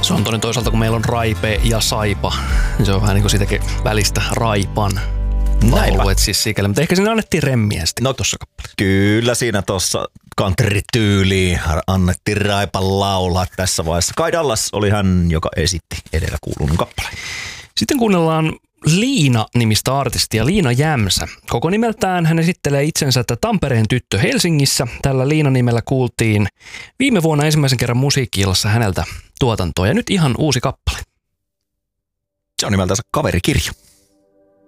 Se on toisaalta, kun meillä on Raipe ja Saipa, niin se on vähän niin kuin siitäkin välistä Raipan laulu, siis sikäli. Mutta ehkä sinne annettiin remmiä sitten tuossa kappaleessa. Kyllä siinä tuossa country-tyyliin annettiin Raipan laulaa tässä vaiheessa. Kai Dallas oli hän, joka esitti edellä kuulunut kappaleen. Sitten kuunnellaan Liina-nimistä artistia, Liina Jämsä. Koko nimeltään hän esittelee itsensä, että Tampereen tyttö Helsingissä. Tällä Liina-nimellä kuultiin viime vuonna ensimmäisen kerran musiikki-illassa häneltä tuotantoa. Ja nyt ihan uusi kappale. Se on nimeltänsä Kaverikirja.